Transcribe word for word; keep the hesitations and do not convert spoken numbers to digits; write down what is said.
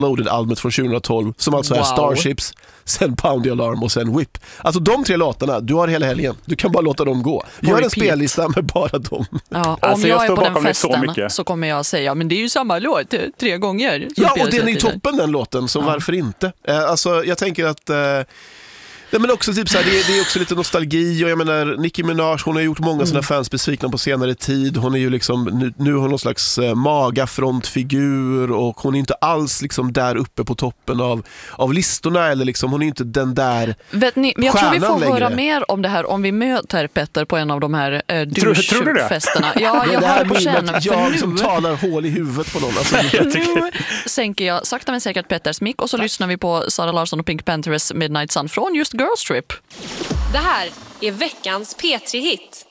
Loaded-albumet från tjugohundratolv som alltså wow. är Starships, sen Pound the Alarm och sen Whip. Alltså de tre låtarna, du har hela helgen. Du kan bara låta dem gå. Gör en spellista med bara dem. Ja, om alltså, jag, jag är på den festen så, så kommer jag säga, men det är ju samma låt tre gånger. Ja, och den är ju toppen den låten, så ja. Varför inte? Eh, alltså jag tänker att... Eh, Nej, men också typ så här, det, är, det är också lite nostalgi och jag menar Nicki Minaj, hon har gjort många mm. sina fans besvikna på senare tid. Hon är ju liksom nu, nu har hon någon slags eh, magafrontfigur och hon är inte alls liksom där uppe på toppen av, av listorna eller liksom, hon är inte den där. Vet ni, men jag tror vi får längre. höra mer om det här om vi möter Petter på en av de här eh, douche-festerna. Ja, jag har på känn för jag nu som talar hål i huvudet på någon. Alltså, nu sänker jag sakta men säkert Petters mick och så Tack. lyssnar vi på Sara Larsson och Pink Panthers Midnight Sun från just Girls Trip. Det här är veckans P tre-hit.